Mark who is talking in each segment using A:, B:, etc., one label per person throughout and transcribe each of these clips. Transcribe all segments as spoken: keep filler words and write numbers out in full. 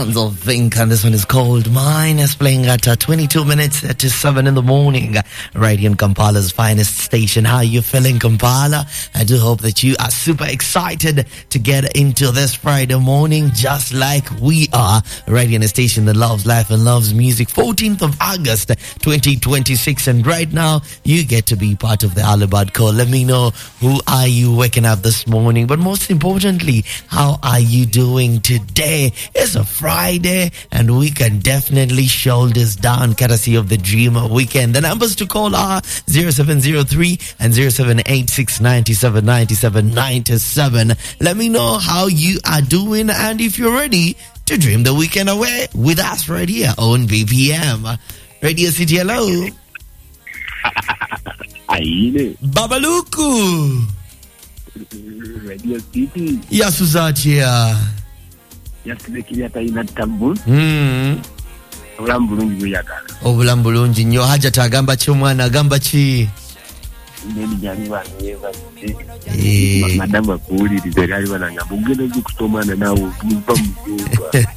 A: sounds of Vink, and this one is called Mine. Is playing at uh, twenty-two minutes to seven in the morning, right in Kampala's finest station. How are you feeling, Kampala? I do hope that you are super excited to get into this Friday morning, just like we are, right in a station that loves life and loves music. fourteenth of August, twenty twenty-six, and right now you get to be part of the Alibad call. Let me know, who are you waking up this morning? But most importantly, how are you doing today? It's a Friday, and we can definitely shoulders down, courtesy of the Dreamer Weekend. The numbers to call are zero seven zero three and zero seven eight six nine seven nine seven nine seven. Let me know how you are doing, and if you're ready to dream the weekend away with us right here on B P M. Radio City, hello. Babaluku.
B: Radio City.
A: Yes, Uzatia.
B: Yes, the Kiriata in that taboo.
A: Hmm.
B: Obulambulungi yakala.
A: Obulambulungi nnyo haja tagamba chomwana gamba chi.
B: Ndeni jani baneva.
A: Eh.
B: Madam akuliriza ali bananga mugene kutomana nawo mpa mugoba.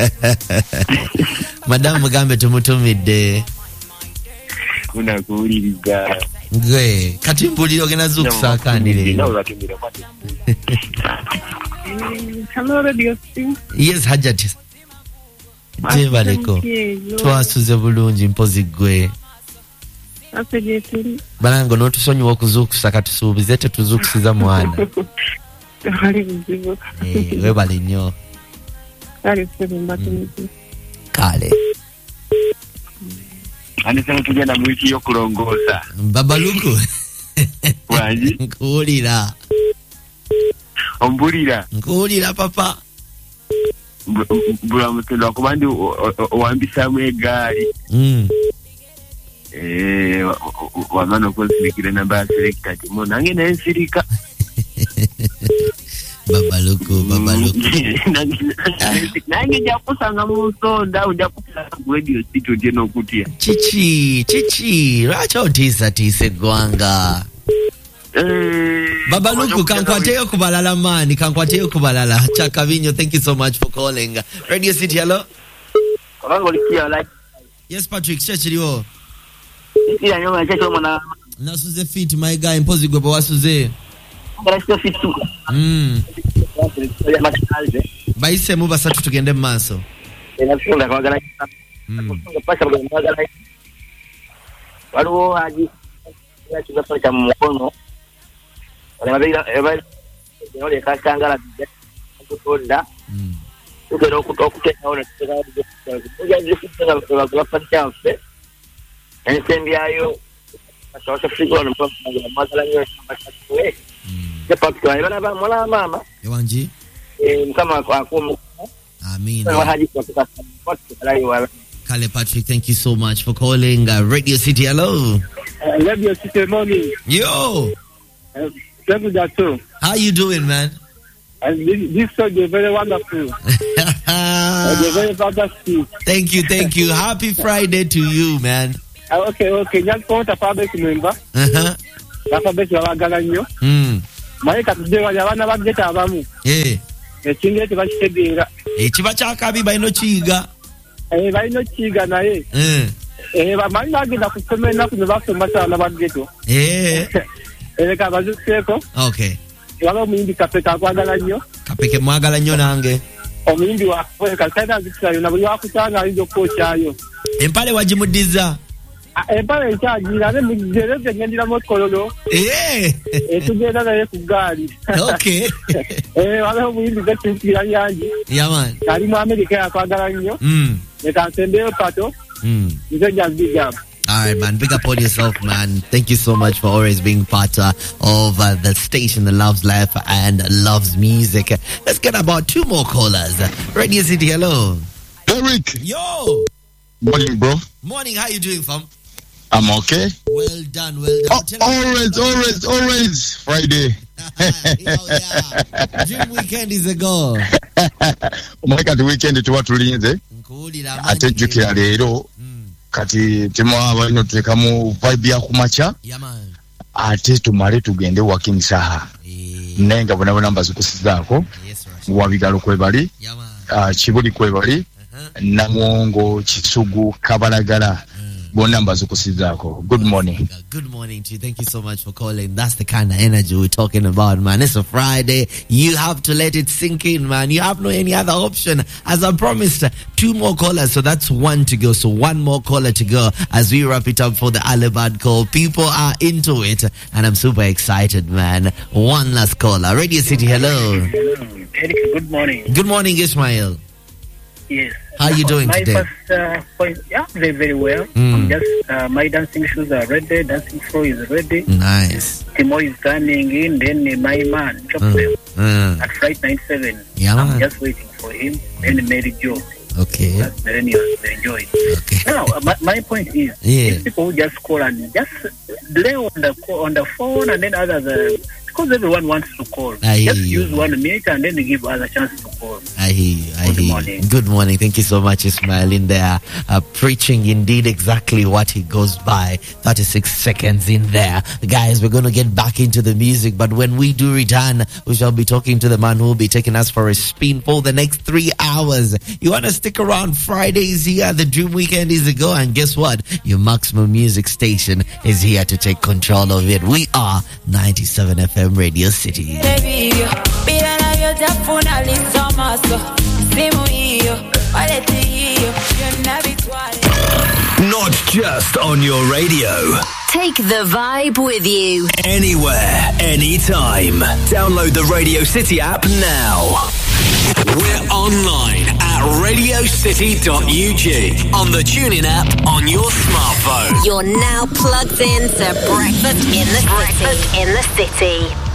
A: Madam mugambe tumutumidde.
B: Kuna kuuliriza.
A: Gwe kati mbuliro gena zukusakandire.
B: Nawo batumira kwati.
C: Hello, Radio City.
A: Yes, Hajati. Jebaleko. Twasuze bulungi mpozi gwe.
C: Apejetuli.
A: Balango no tusonyi wokuzukusa katusubize tetuzukusiza mwana.
C: Kale bizibu.
A: Eh, we bali nnyo.
C: Kale sebemba tumizi.
A: Kale.
B: Anisema tugenda mu wiki yokulongosa.
A: Babaluku.
B: Wanji?
A: Nkuulira.
B: Ombulira.
A: Nkuulira papa.
B: Bula mutendo kubandi owambisa egaali.
A: Mm.
B: Eh, wamano ko sirikire namba selector timo nange nensirika.
A: Babaluku, babaluku.
B: Nange jakusanga mu sonda ujakusanga radio City teno kutia.
A: Chichi, chichi, racha otisa tise gwanga.
B: Eh,
A: Babaluku, kankwateyo kubalala mani, kankwateyo kubalala. Chakavinyo, thank you so much for calling. Radio City, hello? Yes, Patrick, chechiriwo.
B: Ila nyoma checho mwana.
A: Nasuze fit, my guy, mpozi gwe wasuze. Mm. Baise mu basatu tugende maso.
B: Enafunda kwagala.
A: Mm.
B: Pasha kwagala. Waliwo haji ya kibafa cha mukono. Wale mabira eba yole kashangala kutonda.
A: Mm.
B: Ugero kutokuteka ona tsaka kuja zifika kwa kwa pasha fe. Ensendi ayo pasha fikwa na mazala nyo pasha. The fact I don't have a mama.
A: Ewanji?
B: Eh, kama kwa kumu.
A: Amina. Kale Patrick, thank you so much for calling uh, Radio City. Hello.
D: Uh, Radio City morning.
A: Yo.
D: Uh, thank you, Dato.
A: How you doing, man?
D: And this, this song is very wonderful. uh, they're very fantastic.
A: Thank you, thank you. Happy Friday to you, man.
D: Uh, okay, okay. Just want a public member.
A: Uh-huh.
D: Alphabet wabagala nnyo.
A: Mm.
D: Maika tudewa yabana bageta abamu.
A: Eh.
D: Ekinde tebakitegeera.
A: Ekiba kyakabi balino kiyiga.
D: Eh, balino kiyiga naye.
A: Eh.
D: Eh, bamanyi bagenda kusoma ennaku ne basoma sana bageto.
A: Eh.
D: Eh, kabazuseeko.
A: Okay.
D: Waba omuyimbi Kapeke akwagala nnyo.
A: Kapeke mwagala nnyo nange.
D: Omuyimbi wawe kalitaina zikirayo na buli wakutanga ayinza okwokyayo.
A: Empale wagimuddiza.
D: Empale nkyajira ne mugereze ngendira mu kololo.
A: Eh.
D: Etugenda naye ku gaali.
A: Okay.
D: Eh, wale omuyimbi gatukira yanji.
A: Yeah, man.
D: Ali mu America yakwagala nnyo.
A: Mm.
D: Leka nsembeyo pato.
A: Mm.
D: Nze just big up.
A: All right, man. Big up on yourself, man. Thank you so much for always being part uh, of uh, the station that loves life and loves music. Let's get about two more callers. Radio City, hello.
E: Eric.
A: Yo.
E: Morning, bro.
A: Morning. How you doing, fam?
E: I'm okay.
A: Well done, well done.
E: Oh, always, always, always Friday.
A: Yo, yeah. Dream weekend is a go.
E: Omweka the weekend tuwa tulinze. Atejukira leero. Kati timwa balino tekamu vibe ya kumacha.
A: Yeah, man.
E: Ate tumale tugende walking saha. Nenga bona bona mbazo kusizaako.
A: Yes, right.
E: Wabigalo kwebali.
A: Yeah, man.
E: Uh, Chibuli kwebali. Namwongo, Kisugu, Kabalagala. Good morning.
A: Good morning to you. Thank you so much for calling. That's the kind of energy we're talking about, man. It's a Friday. You have to let it sink in, man. You have no any other option. As I promised, two more callers. So that's one to go. So one more caller to go as we wrap it up for the Alibad call. People are into it and I'm super excited, man. One last caller. Radio City, hello.
F: Hello. Eric, good morning.
A: Good morning, Ismail.
F: Yes.
A: How are you doing
F: my
A: today?
F: My first uh, point, yeah, very, very well.
A: Mm.
F: I'm just, uh, my dancing shoes are ready, dancing floor is ready.
A: Nice.
F: Timo is turning in, then uh, my man, Chopwell,
A: mm. mm.
F: at Flight ninety-seven.
A: Yeah,
F: I'm
A: man.
F: just waiting for him, then Mary Jo.
A: Okay.
F: That's millennials, they enjoy it.
A: Okay.
F: Now, my, my point is,
A: yeah.
F: these people who just call and just lay on the, on the phone and then others, uh, because everyone wants to call.
A: I
F: just
A: hear
F: use
A: you.
F: one minute and then give others a chance to call.
A: I hear you. I
F: Good
A: hear
F: morning.
A: you. Good morning. Thank you so much, Ismail, in there. Uh, preaching indeed exactly what he goes by. thirty-six seconds in there. Guys, we're going to get back into the music, but when we do return, we shall be talking to the man who will be taking us for a spin for the next three hours. You want to stick around? Fridays here. The Dream Weekend is a go. And guess what? Your maximum music station is here to take control of it. We are ninety-seven F M Radio City.
G: Not just on your radio.
H: Take the vibe with you.
G: Anywhere, anytime. Download the Radio City app now. We're online at radio city dot u g, on the TuneIn app, on your smartphone.
H: You're now plugged in to Breakfast in the Breakfast in the City.